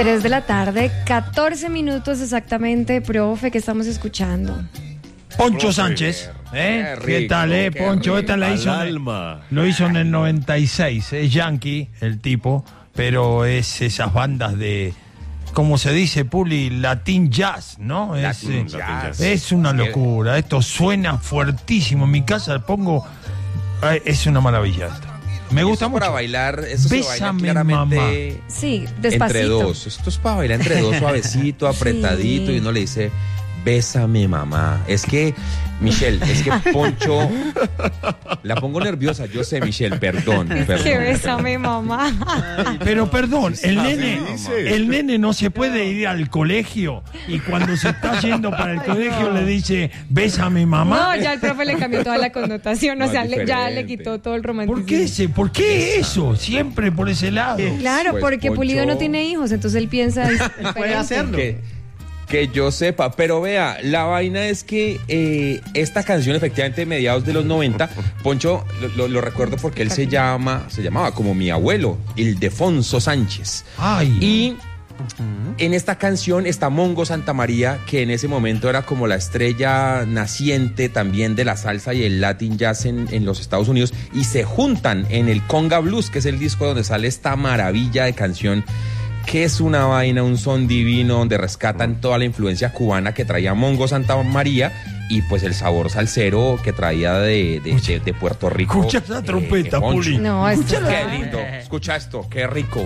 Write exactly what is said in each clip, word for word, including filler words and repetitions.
tres de la tarde, catorce minutos exactamente, profe, que estamos escuchando. Poncho Sánchez, ¿eh? Qué ¿Qué, rico, tal, eh? qué Poncho, rico. esta la hizo, Al en el- alma. lo hizo en el noventa y seis, es yankee el tipo, pero es esas bandas de, ¿cómo se dice, Puli? Latin jazz, ¿no? Es, Latin eh, jazz. es una locura, esto suena fuertísimo, en mi casa pongo, eh, es una maravilla esto. Me gusta Eso mucho. para bailar, eso se baila Bésame, claramente Sí, despacito. entre dos. Esto es para bailar entre dos, suavecito, apretadito, Sí. y uno le dice, bésame, mamá. Es que, Michelle, es que Poncho, la pongo nerviosa, yo sé, Michelle, perdón, perdón. Que bésame, mamá. Pero perdón, el nene, dice? el nene no se puede ir al colegio y cuando se está yendo para el colegio le dice, bésame, mamá. No, ya el profe le cambió toda la connotación, o No, sea, es le- ya le diferente. quitó todo el romanticismo. ¿Por qué ese? ¿Por qué eso? Siempre por ese lado. Claro, Pues, porque Pulido Poncho- no tiene hijos, entonces él piensa... Puede hacerlo. Que, que yo sepa, pero vea, la vaina es que eh, esta canción, efectivamente, de mediados de los noventa, Poncho, lo, lo- lo recuerdo porque él se llama, se llamaba como mi abuelo, Ildefonso Sánchez. Ay. Y en esta canción está Mongo Santamaría, que en ese momento era como la estrella naciente también de la salsa y el Latin jazz en, en los Estados Unidos, y se juntan en el Conga Blues, que es el disco donde sale esta maravilla de canción, que es una vaina, un son divino, donde rescatan toda la influencia cubana que traía Mongo Santamaría y pues el sabor salsero que traía de, de, de- de Puerto Rico. Escucha esa trompeta, Poncho. Puli. No, esto Qué está- lindo. Escucha esto, qué rico.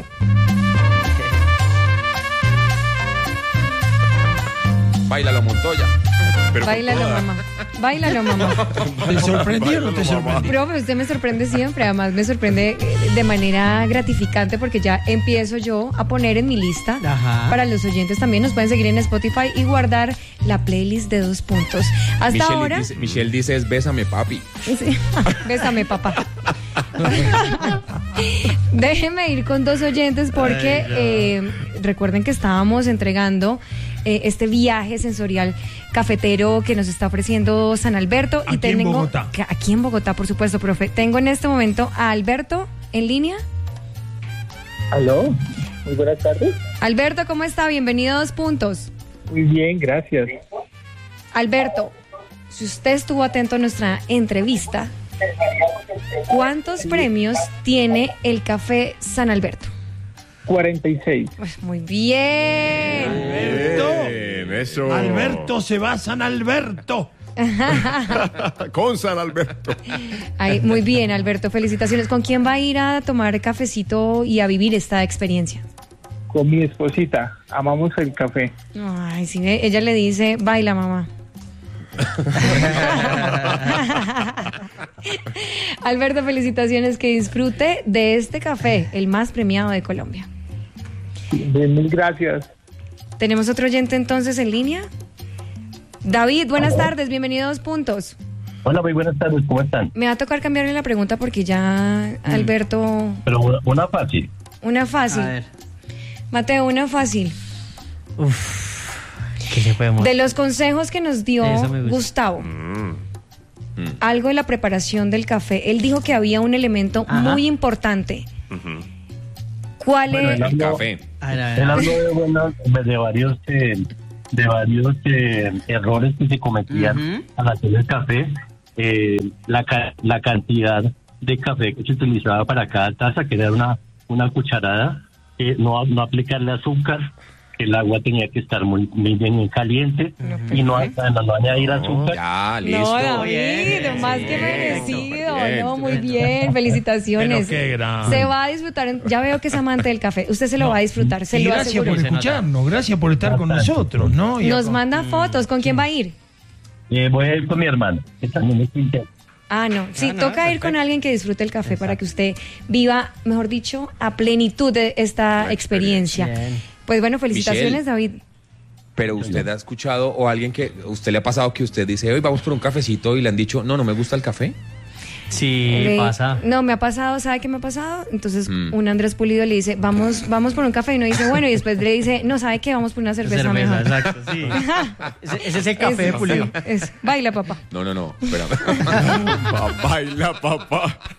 Báilalo, Montoya. Báilalo, mamá. Báilalo, mamá. ¿Te sorprendió o no te sorprendió? Profe, usted me sorprende siempre, además me sorprende eh, de manera gratificante porque ya empiezo yo a poner en mi lista Ajá. para los oyentes también. Nos pueden seguir en Spotify y guardar la playlist de Dos Puntos. Hasta Michelle ahora... dice, Michelle dice es bésame, papi. Sí. Bésame, papá. Déjeme ir con dos oyentes porque eh, recuerden que estábamos entregando eh, este viaje sensorial cafetero que nos está ofreciendo San Alberto. Aquí y tengo, en Bogotá. que- aquí en Bogotá, por supuesto, profe. Tengo en este momento a Alberto en línea. Aló, muy buenas tardes. Alberto, ¿cómo está? Bienvenido a Dos Puntos. Muy bien, gracias. Alberto, si usted estuvo atento a nuestra entrevista, ¿cuántos premios tiene el café San Alberto? cuarenta y seis. Pues muy bien. Alberto. Eso. Alberto se va a San Alberto. Con San Alberto. Ay, muy bien, Alberto, felicitaciones. ¿Con quién va a ir a tomar cafecito y a vivir esta experiencia? Con mi esposita, amamos el café. Ay, sí, ve, ella le dice, baila, mamá. Alberto, felicitaciones, que disfrute de este café, el más premiado de Colombia. Bien, mil gracias. ¿Tenemos otro oyente entonces en línea? David, buenas tardes, bienvenido a Dos Puntos. Hola, muy buenas tardes, ¿cómo están? Me va a tocar cambiarle la pregunta porque ya, Alberto, Pero una, una fácil. una A fácil. ver. Mateo, una fácil. Uf. ¿Qué le podemos De los consejos que nos dio Eso me gusta. Gustavo, algo de la preparación del café, él dijo que había un elemento Ajá. muy importante. ¿Cuál Bueno, es? el- El café. A ver, a ver. Él habló de, bueno, de varios, eh, de varios eh, errores que se cometían Ujú. al hacer el café. Eh, la, ca- la cantidad de café que se utilizaba para cada taza, que era una, una cucharada, eh, no, no aplicarle azúcar, que el agua tenía que estar muy, muy bien caliente y no, no, no añadir azúcar. Ya, listo. No, David, Bien, más que bien, merecido. súper bien. No, muy bien, felicitaciones. Pero qué grande. Se va a disfrutar, en- ya veo que es amante del café. Usted se lo va a disfrutar, se Y lo gracias aseguro. por escucharnos, gracias por estar con nosotros, ¿no? Y Nos acá- manda fotos, ¿con quién va a ir? Eh, voy a ir con mi hermano, que también es quinto. Ah, no. Sí, Ah, no, toca ir perfecto. con alguien que disfrute el café para que usted viva, mejor dicho, a plenitud de esta experiencia. Bien. Pues bueno, felicitaciones, Michelle. David. Pero usted ha escuchado o alguien que usted le ha pasado que usted dice, hoy vamos por un cafecito y le han dicho, no, no me gusta el café. Sí, Le- pasa. No, me ha pasado, ¿sabe qué me ha pasado? Entonces, Mm. un Andrés Pulido le dice, vamos, vamos por un café, y uno dice, bueno, y después le dice, no, ¿sabe qué? Vamos por una cerveza, mejor. exacto, sí. Ese, ese es el café de Eso, Pulido. sí, eso. Baila, papá. No, no, no, espérame. Pa- baila, papá.